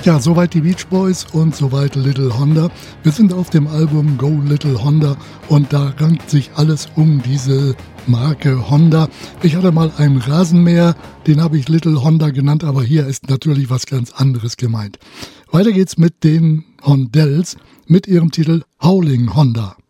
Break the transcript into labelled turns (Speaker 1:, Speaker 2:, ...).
Speaker 1: Ja, soweit die Beach Boys und soweit Little Honda. Wir sind auf dem Album Go Little Honda und da rankt sich alles um diese Marke Honda. Ich hatte mal einen Rasenmäher, den habe ich Little Honda genannt, aber hier ist natürlich was ganz anderes gemeint. Weiter geht's mit den Hondells mit ihrem Titel Howling Honda.